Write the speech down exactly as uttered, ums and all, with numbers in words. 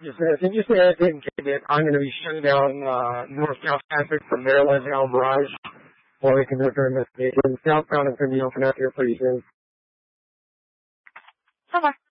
Just, uh, can you say that again, Kate? I'm going to be shutting down uh, North South traffic from Maryland to Elm Rise while we conduct our investigation. Southbound is going to be open up here pretty soon. So far.